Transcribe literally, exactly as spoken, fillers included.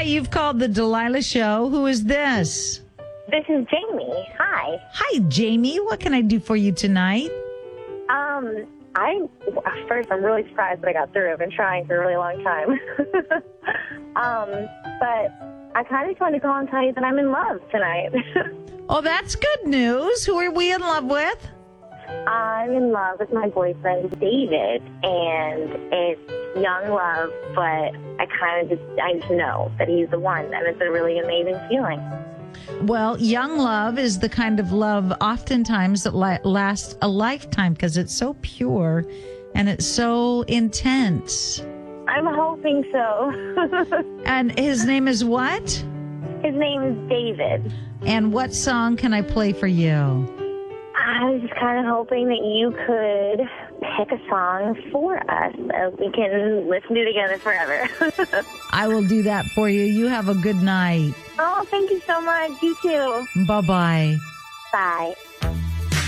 you've called the Delilah Show. Who is this? This is Jamie. Hi. Hi, Jamie. What can I do for you tonight? Um, I first I'm really surprised that I got through. I've been trying for a really long time. um, but I kind of just wanted to call and tell you that I'm in love tonight. Oh, that's good news. Who are we in love with? I'm in love with my boyfriend David, and it's young love, but I kind of just I just know that he's the one, and it's a really amazing feeling. Well, young love is the kind of love oftentimes that li- lasts a lifetime because it's so pure and it's so intense. I'm hoping so. And his name is what? His name is David. And what song can I play for you? I was just kind of hoping that you could pick a song for us so we can listen to it together forever. I will do that for you. You have a good night. Oh, thank you so much. You too. Bye-bye. Bye.